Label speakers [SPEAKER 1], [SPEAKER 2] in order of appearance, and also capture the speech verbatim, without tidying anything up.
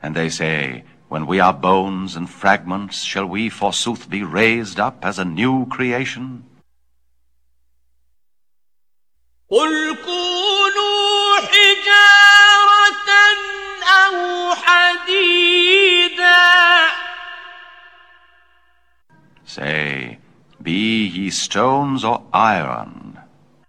[SPEAKER 1] And they say, when we are bones and fragments, shall we forsooth be raised up as a new creation?
[SPEAKER 2] قُلْ كُونُوا حِجَارَةً أَوْ حَدِيدًا.
[SPEAKER 1] Say, be ye stones or iron,